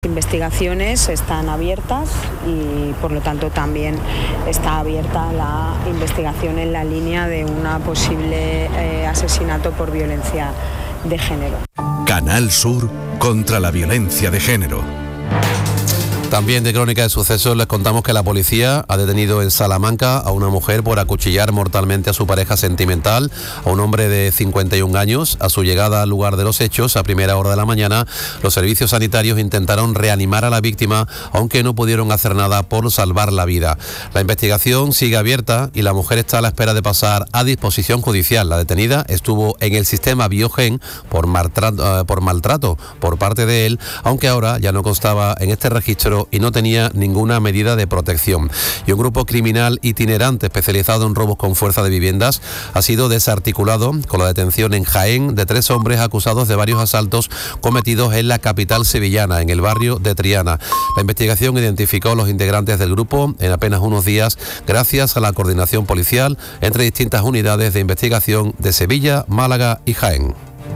Investigaciones están abiertas y por lo tanto también está abierta la investigación en la línea de una posible asesinato por violencia de género. Canal Sur contra la violencia de género. También de Crónica de Sucesos les contamos que la policía ha detenido en Salamanca a una mujer por acuchillar mortalmente a su pareja sentimental, a un hombre de 51 años. A su llegada al lugar de los hechos, a primera hora de la mañana, los servicios sanitarios intentaron reanimar a la víctima, aunque no pudieron hacer nada por salvar la vida. La investigación sigue abierta y la mujer está a la espera de pasar a disposición judicial. La detenida estuvo en el sistema Biogen por maltrato por parte de él, aunque ahora ya no constaba en este registro y no tenía ninguna medida de protección. Y un grupo criminal itinerante especializado en robos con fuerza de viviendas ha sido desarticulado con la detención en Jaén de 3 hombres acusados de varios asaltos cometidos en la capital sevillana, en el barrio de Triana. La investigación identificó a los integrantes del grupo en apenas unos días gracias a la coordinación policial entre distintas unidades de investigación de Sevilla, Málaga y Jaén.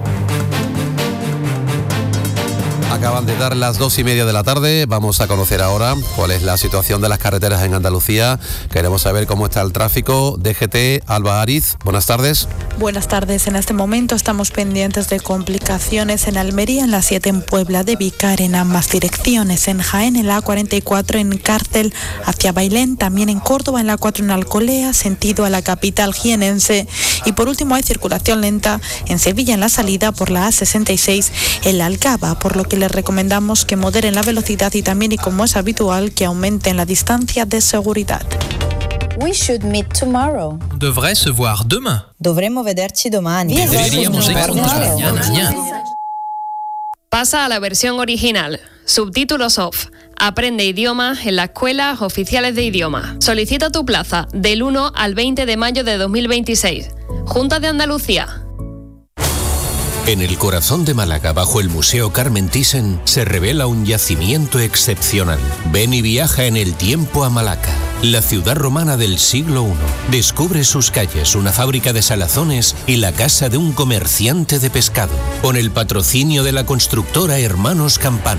Acaban de dar las 2:30 de la tarde. Vamos a conocer ahora cuál es la situación de las carreteras en Andalucía. Queremos saber cómo está el tráfico. DGT, Alba Ariz, buenas tardes. Buenas tardes. En este momento estamos pendientes de complicaciones en Almería, en la 7 en Puebla de Vícar, en ambas direcciones. En Jaén, en la A44 en Cárcel hacia Bailén. También en Córdoba, en la 4 en Alcolea, sentido a la capital jienense. Y por último hay circulación lenta en Sevilla, en la salida por la A66 en la Alcaba, por lo que les recomendamos que moderen la velocidad y también, y como es habitual, que aumenten la distancia de seguridad. We should meet tomorrow. On devrait se voir demain. Dovremmo vederci domani. Deberíamos encontrarnos mañana. Pasa a la versión original. Subtítulos off. Aprende idiomas en las escuelas oficiales de idioma. Solicita tu plaza del 1 al 20 de mayo de 2026. Junta de Andalucía. En el corazón de Málaga, bajo el Museo Carmen Thyssen, se revela un yacimiento excepcional. Ven y viaja en el tiempo a Malaca, la ciudad romana del siglo I. Descubre sus calles, una fábrica de salazones y la casa de un comerciante de pescado, con el patrocinio de la constructora Hermanos Campano.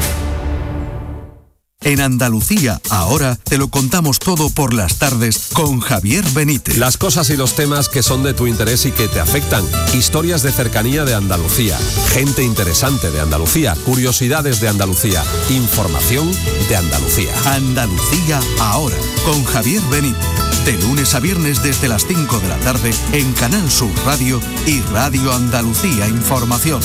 En Andalucía, ahora te lo contamos todo por las tardes con Javier Benítez. Las cosas y los temas que son de tu interés y que te afectan. Historias de cercanía de Andalucía. Gente interesante de Andalucía. Curiosidades de Andalucía. Información de Andalucía. Andalucía, ahora, con Javier Benítez. De lunes a viernes desde las 5 de la tarde en Canal Sur Radio y Radio Andalucía Información.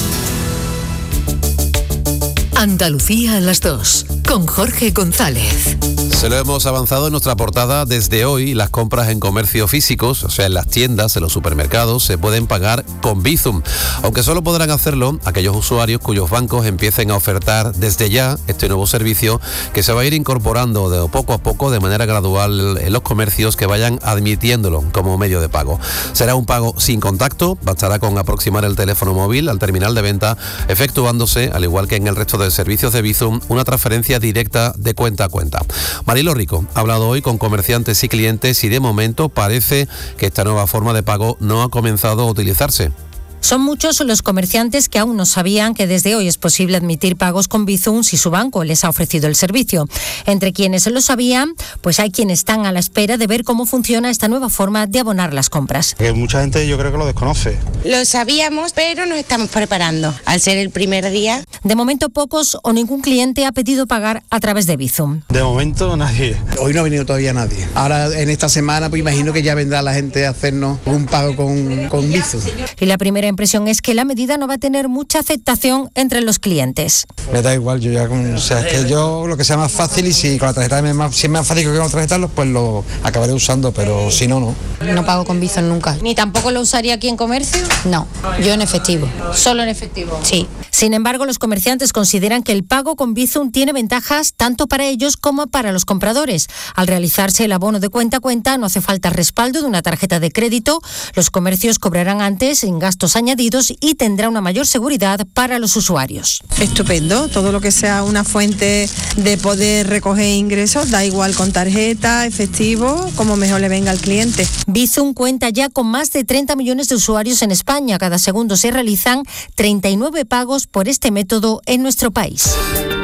Andalucía a las 2, con Jorge González. Se lo hemos avanzado en nuestra portada. Desde hoy, las compras en comercios físicos, o sea, en las tiendas, en los supermercados, se pueden pagar con Bizum, aunque solo podrán hacerlo aquellos usuarios cuyos bancos empiecen a ofertar desde ya este nuevo servicio, que se va a ir incorporando de poco a poco, de manera gradual, en los comercios que vayan admitiéndolo como medio de pago. Será un pago sin contacto, bastará con aproximar el teléfono móvil al terminal de venta, efectuándose, al igual que en el resto de servicios de Bizum, una transferencia directa de cuenta a cuenta. Marilo Rico ha hablado hoy con comerciantes y clientes y de momento parece que esta nueva forma de pago no ha comenzado a utilizarse. Son muchos los comerciantes que aún no sabían que desde hoy es posible admitir pagos con Bizum si su banco les ha ofrecido el servicio. Entre quienes lo sabían, pues hay quienes están a la espera de ver cómo funciona esta nueva forma de abonar las compras. Que mucha gente yo creo que lo desconoce. Lo sabíamos, pero nos estamos preparando. Al ser el primer día. De momento pocos o ningún cliente ha pedido pagar a través de Bizum. De momento nadie. Hoy no ha venido todavía nadie. Ahora en esta semana pues imagino que ya vendrá la gente a hacernos un pago con Bizum. Y la primera impresión es que la medida no va a tener mucha aceptación entre los clientes. Me da igual, yo ya, o sea, es que yo lo que sea más fácil, y si con la tarjeta si es más fácil que con la tarjeta, pues lo acabaré usando, pero si no, no. No pago con Bizum nunca. ¿Ni tampoco lo usaría aquí en comercio? No, yo en efectivo. ¿Solo en efectivo? Sí. Sin embargo, los comerciantes consideran que el pago con Bizum tiene ventajas tanto para ellos como para los compradores. Al realizarse el abono de cuenta a cuenta, no hace falta respaldo de una tarjeta de crédito. Los comercios cobrarán antes sin gastos añadidos y tendrá una mayor seguridad para los usuarios. Estupendo, todo lo que sea una fuente de poder recoger ingresos, da igual con tarjeta, efectivo, como mejor le venga al cliente. Bizum cuenta ya con más de 30 millones de usuarios en España. Cada segundo se realizan 39 pagos por este método en nuestro país.